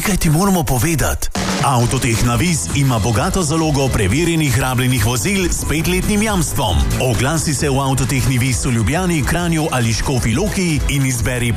nekaj ti moramo povedati. Avtotehna Vis ima bogato zalogo preverjenih rabljenih vozil s 5-letnim jamstvom. Oglasi se v Avtotehni Vis v Ljubljani, Kranju ali Škofji Loki in izberi